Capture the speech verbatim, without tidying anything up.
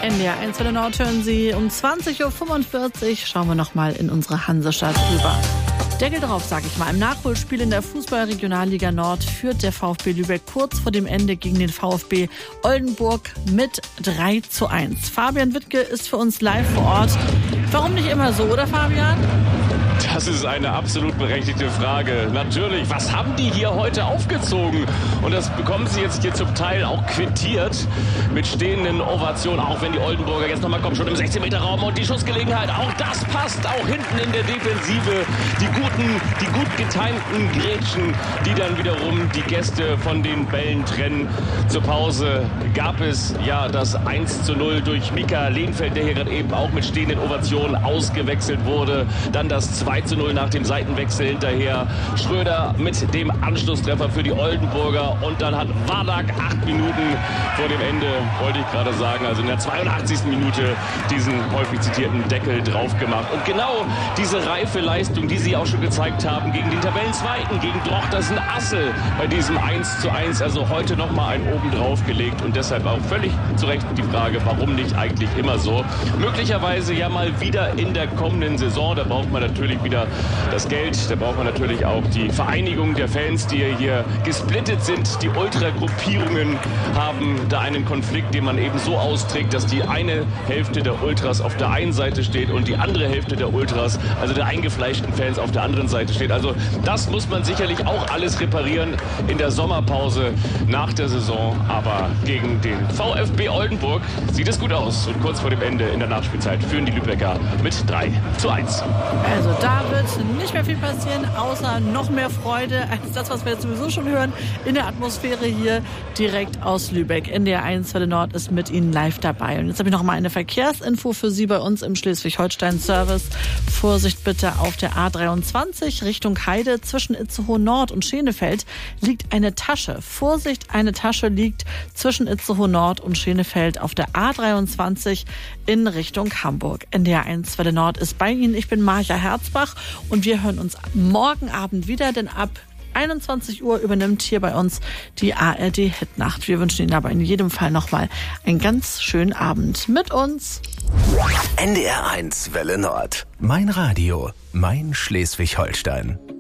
N D R eins Welle Nord hören Sie um zwanzig Uhr fünfundvierzig. Schauen wir nochmal in unsere Hansestadt rüber. Deckel drauf, sag ich mal. Im Nachholspiel in der Fußball-Regionalliga Nord führt der VfB Lübeck kurz vor dem Ende gegen den VfB Oldenburg mit drei zu eins. Fabian Wittke ist für uns live vor Ort. Warum nicht immer so, oder Fabian? Das ist eine absolut berechtigte Frage. Natürlich, was haben die hier heute aufgezogen? Und das bekommen sie jetzt hier zum Teil auch quittiert mit stehenden Ovationen, auch wenn die Oldenburger jetzt nochmal kommen, schon im sechzehn Meter Raum und die Schussgelegenheit, auch das passt, auch hinten in der Defensive. Die guten, die gut getimten Grätschen, die dann wiederum die Gäste von den Bällen trennen. Zur Pause gab es ja das eins zu null durch Mika Lehnfeld, der hier gerade eben auch mit stehenden Ovationen ausgewechselt wurde. Dann das zwei zu null nach dem Seitenwechsel hinterher. Schröder mit dem Anschlusstreffer für die Oldenburger und dann hat Wardak acht Minuten vor dem Ende, wollte ich gerade sagen, also in der zweiundachtzigsten Minute diesen häufig zitierten Deckel drauf gemacht. Und genau diese reife Leistung, die sie auch schon gezeigt haben gegen den Tabellenzweiten, gegen Drochtersen Assel bei diesem eins zu eins, also heute nochmal einen oben drauf gelegt und deshalb auch völlig zu Recht die Frage, warum nicht eigentlich immer so? Möglicherweise ja mal wieder in der kommenden Saison, da braucht man natürlich wieder das Geld, da braucht man natürlich auch die Vereinigung der Fans, die hier gesplittet sind. Die Ultra-Gruppierungen haben da einen Konflikt, den man eben so austrägt, dass die eine Hälfte der Ultras auf der einen Seite steht und die andere Hälfte der Ultras, also der eingefleischten Fans, auf der anderen Seite steht. Also das muss man sicherlich auch alles reparieren in der Sommerpause nach der Saison. Aber gegen den VfB Oldenburg sieht es gut aus. Und kurz vor dem Ende in der Nachspielzeit führen die Lübecker mit drei zu eins. Also da wird nicht mehr viel passieren, außer noch mehr Freude als das, was wir jetzt sowieso schon hören, in der Atmosphäre hier direkt aus Lübeck. N D R eins Welle Nord ist mit Ihnen live dabei. Und jetzt habe ich noch mal eine Verkehrsinfo für Sie bei uns im Schleswig-Holstein-Service. Vorsicht bitte auf der A dreiundzwanzig Richtung Heide. Zwischen Itzehoe Nord und Schenefeld liegt eine Tasche. Vorsicht, eine Tasche liegt zwischen Itzehoe Nord und Schenefeld auf der A dreiundzwanzig in Richtung Hamburg. N D R eins Welle Nord ist bei Ihnen. Ich bin Marja Herzbach und wir hören uns morgen Abend wieder, denn ab einundzwanzig Uhr übernimmt hier bei uns die A R D Hitnacht. Wir wünschen Ihnen aber in jedem Fall nochmal einen ganz schönen Abend mit uns. N D R eins Welle Nord. Mein Radio, mein Schleswig-Holstein.